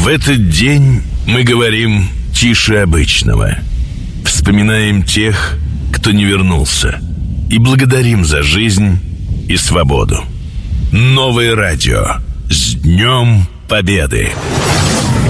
В этот день мы говорим тише обычного. Вспоминаем тех, кто не вернулся, и благодарим за жизнь и свободу. Новое радио. С Днем Победы!